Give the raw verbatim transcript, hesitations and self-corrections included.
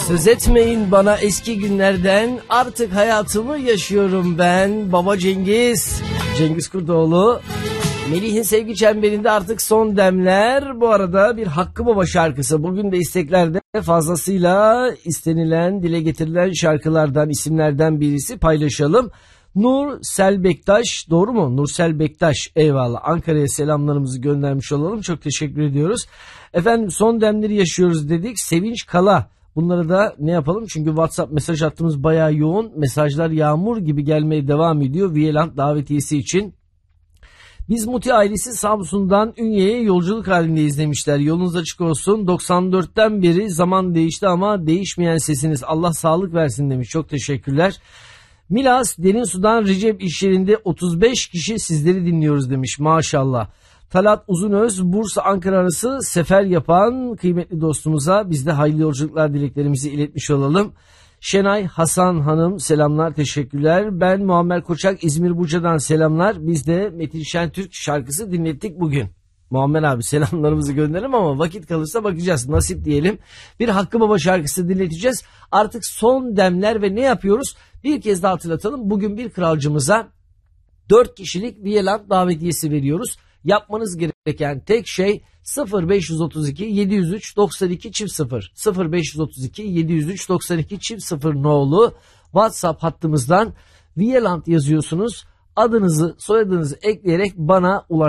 Söz etmeyin bana eski günlerden, artık hayatımı yaşıyorum ben. Baba Cengiz, Cengiz Kurdoğlu. Melih'in sevgi çemberinde artık son demler. Bu arada bir Hakkı Baba şarkısı. Bugün de isteklerde fazlasıyla istenilen, dile getirilen şarkılardan, isimlerden birisi, paylaşalım. Nursel Bektaş, doğru mu? Nursel Bektaş, eyvallah. Ankara'ya selamlarımızı göndermiş olalım. Çok teşekkür ediyoruz. Efendim son demleri yaşıyoruz dedik. Sevinç Kala. Bunları da ne yapalım? Çünkü WhatsApp mesaj hattımız bayağı yoğun. Mesajlar yağmur gibi gelmeye devam ediyor. Viyeland davetiyesi için. Biz Muti ailesi Samsun'dan Ünye'ye yolculuk halindeyiz demişler. Yolunuz açık olsun. doksan dörtten beri zaman değişti ama değişmeyen sesiniz. Allah sağlık versin demiş. Çok teşekkürler. Milas Derinsu'dan Recep iş yerinde otuz beş kişi sizleri dinliyoruz demiş. Maşallah. Talat Uzunöz Bursa Ankara arası sefer yapan kıymetli dostumuza biz de hayırlı yolculuklar dileklerimizi iletmiş olalım. Şenay Hasan Hanım selamlar, teşekkürler. Ben Muammer Koçak İzmir Buca'dan selamlar. Biz de Metin Şentürk şarkısı dinlettik bugün. Muammer abi selamlarımızı gönderelim ama vakit kalırsa bakacağız, nasip diyelim. Bir Hakkı Baba şarkısı dinleteceğiz. Artık son demler ve ne yapıyoruz? Bir kez daha hatırlatalım. Bugün bir kralcımıza dört kişilik Viyeland davetiyesi veriyoruz. Yapmanız gereken tek şey sıfır beş otuz iki yedi yüz üç doksan iki çift sıfır sıfır beş otuz iki yedi yüz üç doksan iki çift sıfır nolu WhatsApp hattımızdan Viyeland yazıyorsunuz. Adınızı, soyadınızı ekleyerek bana ulaşıyorsunuz.